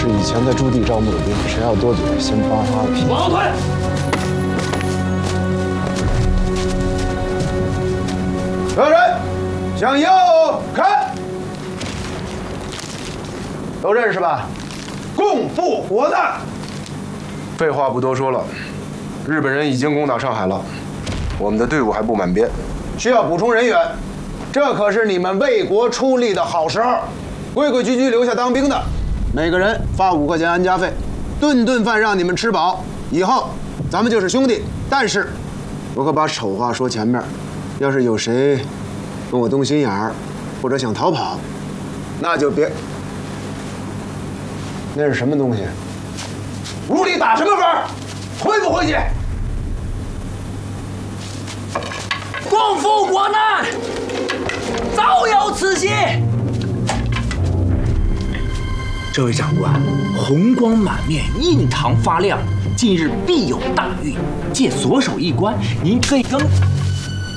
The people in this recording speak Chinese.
是以前在驻地招募的兵，谁要多嘴，先扒他的皮。 往后退！ 来人，向右看，都认识吧？共赴国难。废话不多说了，日本人已经攻打上海了，我们的队伍还不满编，需要补充人员。这可是你们为国出力的好时候，规规矩矩留下当兵的，每个人发5块钱安家费，顿顿饭让你们吃饱。以后咱们就是兄弟。但是，我可把丑话说前面，要是有谁跟我动心眼儿，或者想逃跑，那就别。那是什么东西？屋里打什么分？回不回去？ 共赴国难，早有此心。这位长官，红光满面，印堂发亮，近日必有大运。借左手一关，您可以跟。